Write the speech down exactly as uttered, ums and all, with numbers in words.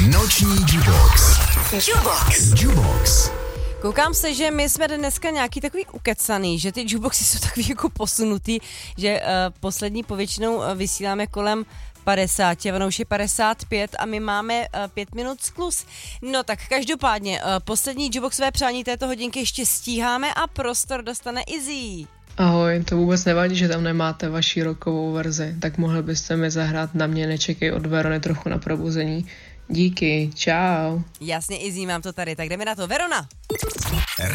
Noční Jukebox. Jukebox. Jukebox. Koukám se, že my jsme dneska nějaký takový ukecaný, že ty jukeboxy jsou takový jako posunutý, že uh, poslední povětšinou uh, vysíláme kolem padesát, ono už je padesát pět a my máme uh, pět minut skluz. No tak každopádně uh, poslední jukeboxové přání této hodinky ještě stíháme a prostor dostane Izzy. Ahoj, to vůbec nevadí, že tam nemáte vaši rockovou verzi, tak mohli byste mi zahrát Na mě nečekej od Verony trochu na probuzení. Díky, čau. Jasně, Izzy, mám to tady, tak jdeme na to. Verona!